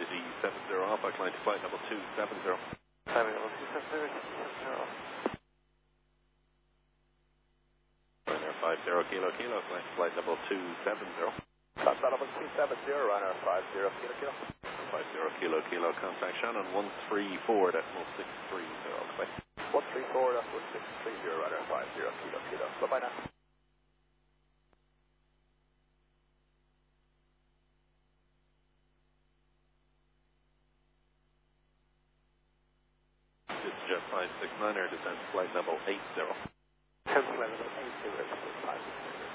Kennedy 70 off, I climb to flight level 270. Climbing level 270, 270 off. Runner 50 kilo kilo, climb to flight level 270. Contact level 270, runner 50 kilo kilo. 50 kilo kilo, contact Shannon 134, decimal 630, goodbye. 134, that's 1630, runner 50 kilo kilo. Bye-bye now. This is Jet 569er, descent flight level 80. 10 level 80, 560.